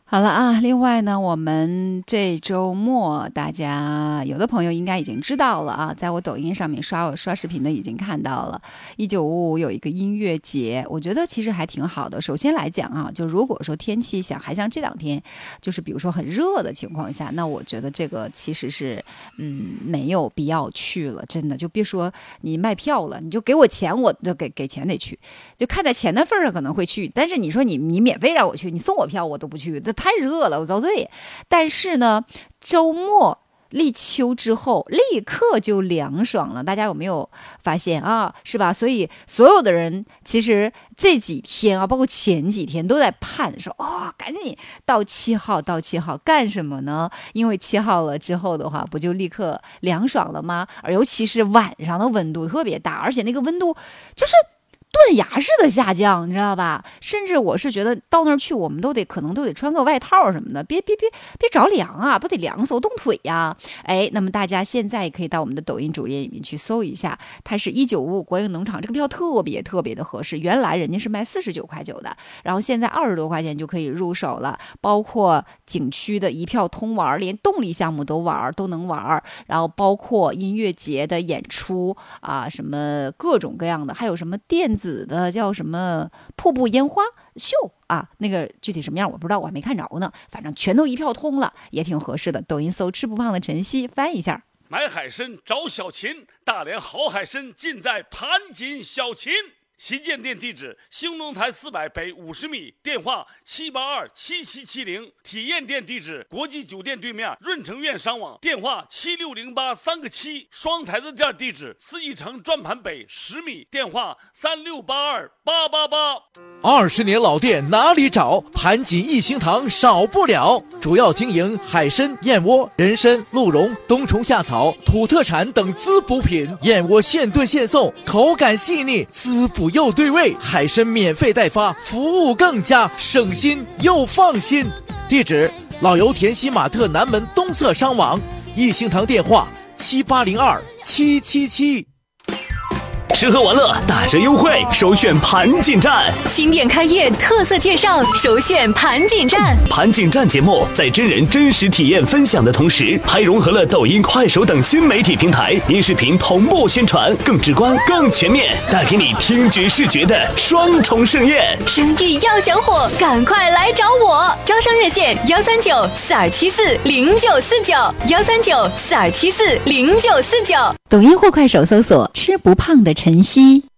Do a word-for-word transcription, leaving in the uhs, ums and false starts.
好了啊，另外呢，我们这周末大家有的朋友应该已经知道了啊，在我抖音上面刷我刷视频的已经看到了，一九五五有一个音乐节，我觉得其实还挺好的。首先来讲啊，就如果说天气像还像这两天，就是比如说很热的情况下，那我觉得这个其实是嗯没有必要去了，真的就别说你卖票了，你就给我钱，我就给给钱得去，就看在钱的份上可能会去，但是你说你你免费让我去，你送我票我都不去，这太热了，我遭罪。但是呢，周末立秋之后立刻就凉爽了，大家有没有发现啊？是吧？所以所有的人其实这几天啊，包括前几天都在盼说，哦，赶紧到七号，到七号干什么呢？因为七号了之后的话，不就立刻凉爽了吗？而尤其是晚上的温度特别大，而且那个温度就是断崖式的下降，你知道吧？甚至我是觉得到那儿去，我们都得可能都得穿个外套什么的，别别别别着凉啊，不得凉死我冻腿呀！哎，那么大家现在也可以到我们的抖音主页里面去搜一下，它是一九五五国营农场，这个票特别特别的合适，原来人家是卖四十九块九的，然后现在二十多块钱就可以入手了，包括景区的一票通玩，连动力项目都玩都能玩，然后包括音乐节的演出啊，什么各种各样的，还有什么电子子的叫什么瀑布烟花秀啊，那个具体什么样我不知道，我还没看着呢，反正全都一票通了，也挺合适的。抖音搜吃不胖的晨曦，翻一下。 买海参找小秦，大连好海参尽在盘锦小秦。旗舰店地址：兴隆台四百北五十米，电话七八二七七七零。体验店地址：国际酒店对面润城苑商网，电话七六零八三个七。双台子店地址：四义城转盘北十米，电话三六八二八八八。 二十年老店哪里找？盘锦一星堂少不了。主要经营海参、燕窝、人参、鹿茸、冬虫夏草、土特产等滋补品。燕窝现炖现送，口感细腻，滋补又对味，海参免费代发，服务更加省心又放心。地址：老油田西马特南门东侧商网，一星堂电话七八零二七七七。 吃喝玩乐打折优惠，首选盘锦站。 新店开业特色介绍，首选盘锦站。 盘锦站节目在真人真实体验分享的同时，还融合了抖音、快手等新媒体平台，音视频同步宣传，更直观、更全面，带给你听觉视觉的双重盛宴。 生意要想火，赶快来找我！招商热线：幺三九四二七四零九四九，幺三九四二七四零九四九。 抖音或快手搜索“吃不胖的晨曦”。